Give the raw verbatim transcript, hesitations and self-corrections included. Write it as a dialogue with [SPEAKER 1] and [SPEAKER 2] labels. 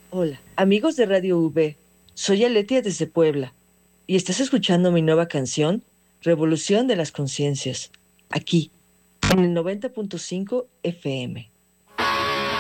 [SPEAKER 1] Hola, amigos de Radio V. Soy Aletia desde Puebla y estás escuchando mi nueva canción, Revolución de las Conciencias, aquí, en el noventa punto cinco F M.